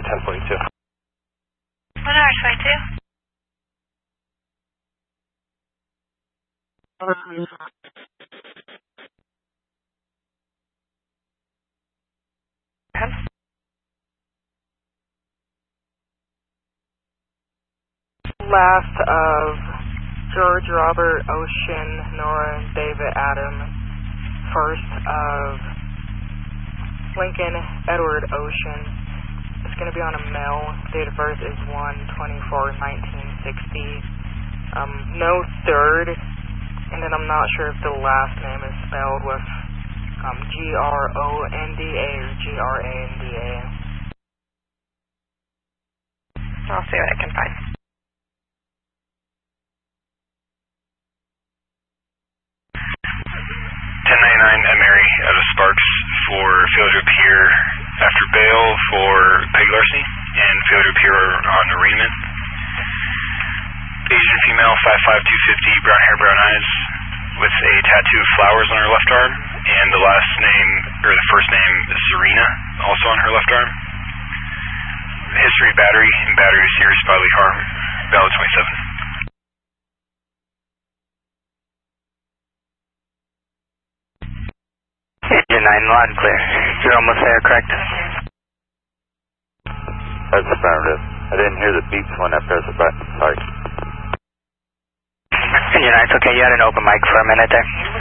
1042. 1 hour 22. Last of George Robert Ocean, Nora David Adam. First of Lincoln Edward Ocean. It's going to be on a male. Date of birth is 1/24/1960. No third, and then I'm not sure if the last name is spelled with Gronda or Granda. I'll see what I can find. 1099 Mary out of Sparks for failure to appear after bail for Peggy larceny and failure to appear on arraignment. Asian female, 5'5", 250, brown hair, brown eyes, with a tattoo of flowers on her left arm, and the last name, or the first name, is Serena, also on her left arm. History of battery and battery with serious bodily harm, valid 27. Engine 9, loud and clear. You're almost there, correct? That's affirmative. I didn't hear the beeps when I pressed the button. Sorry. Engine 9, it's okay. You had an open mic for a minute there.